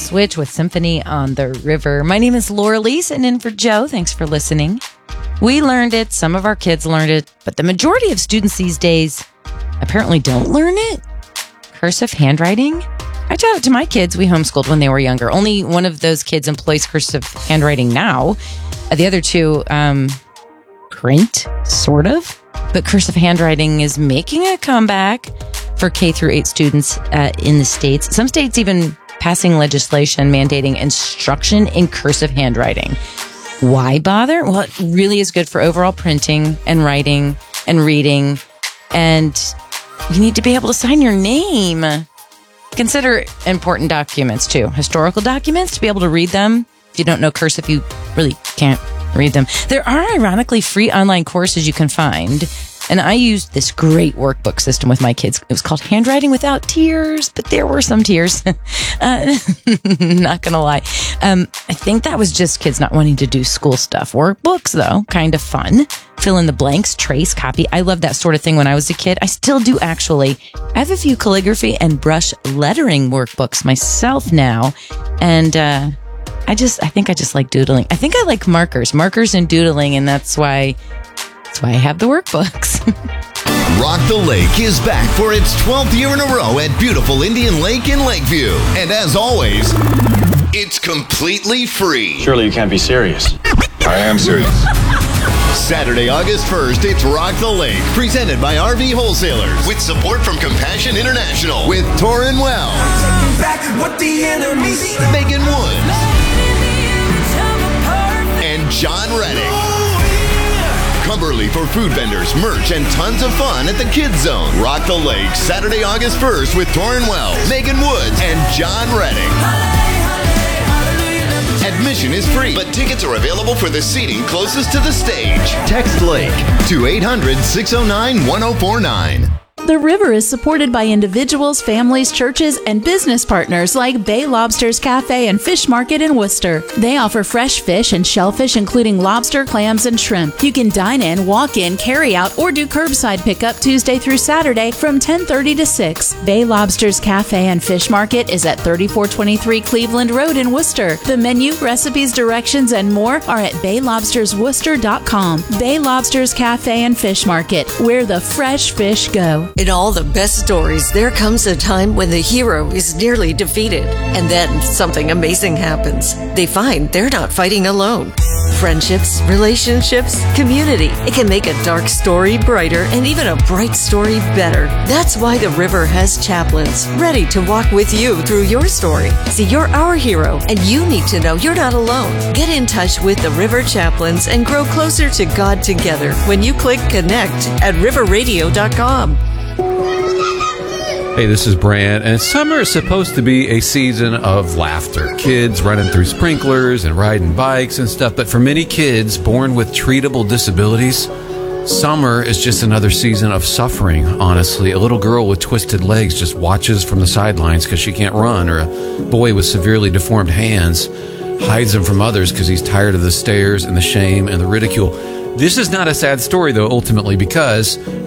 Switch with Symphony on the River. My name is Laura Lee, sitting in for Joe. Thanks for listening. We learned it. Some of our kids learned it, but the majority of students these days apparently don't learn it. Cursive handwriting? I taught it to my kids. We homeschooled when they were younger. Only one of those kids employs cursive handwriting now. The other two, print, sort of. But cursive handwriting is making a comeback for K through 8 students in the States. Some states even passing legislation mandating instruction in cursive handwriting. Why bother? Well, it really is good for overall printing and writing and reading. And you need to be able to sign your name. Consider important documents too. Historical documents, to be able to read them. If you don't know cursive, you really can't read them. There are ironically free online courses you can find. And I used this great workbook system with my kids. It was called Handwriting Without Tears, but there were some tears. Not gonna lie. I think that was just kids not wanting to do school stuff. Workbooks, though, kind of fun. Fill in the blanks, trace, copy. I loved that sort of thing when I was a kid. I still do, actually. I have a few calligraphy and brush lettering workbooks myself now. And I think I just like doodling. I think I like markers and doodling, and that's why I have the workbooks. Rock the Lake is back for its 12th year in a row at beautiful Indian Lake in Lakeview. And as always, it's completely free. Surely you can't be serious. I am serious. Saturday, August 1st, it's Rock the Lake, presented by RV Wholesalers, with support from Compassion International, with Torrin Wells, Megan Woods, and John Reddick. Cumberly for food vendors, merch, and tons of fun at the Kids Zone. Rock the Lake, Saturday, August 1st with Torrin Wells, Megan Woods, and John Reddick. Admission is free, but tickets are available for the seating closest to the stage. Text Lake to 800-609-1049. The River is supported by individuals, families, churches, and business partners like Bay Lobster's Cafe and Fish Market in Worcester. They offer fresh fish and shellfish, including lobster, clams, and shrimp. You can dine in, walk in, carry out, or do curbside pickup Tuesday through Saturday from 10:30 to 6. Bay Lobster's Cafe and Fish Market is at 3423 Cleveland Road in Worcester. The menu, recipes, directions, and more are at baylobstersworcester.com. Bay Lobster's Cafe and Fish Market, where the fresh fish go. In all the best stories, there comes a time when the hero is nearly defeated, and then something amazing happens. They find they're not fighting alone. Friendships, relationships, community. It can make a dark story brighter and even a bright story better. That's why the River has chaplains ready to walk with you through your story. See, you're our hero, and you need to know you're not alone. Get in touch with the River Chaplains and grow closer to God together when you click connect at riverradio.com. Hey, this is Brand, and summer is supposed to be a season of laughter. Kids running through sprinklers and riding bikes and stuff, but for many kids born with treatable disabilities, summer is just another season of suffering, honestly. A little girl with twisted legs just watches from the sidelines because she can't run, or a boy with severely deformed hands hides them from others because he's tired of the stares and the shame and the ridicule. This is not a sad story, though, ultimately, because